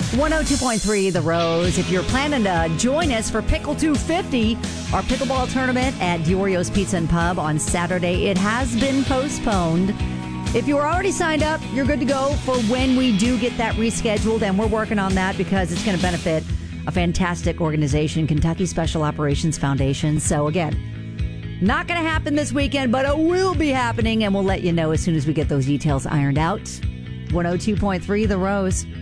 102.3 The Rose. If you're planning to join us for Pickle 250, our pickleball tournament at Diorio's Pizza and Pub on Saturday, it has been postponed. If you are already signed up, you're good to go for when we do get that rescheduled, and we're working on that because it's going to benefit a fantastic organization, Kentucky Special Operations Foundation. So again, not going to happen this weekend, but it will be happening, and we'll let you know as soon as we get those details ironed out. 102.3 The Rose.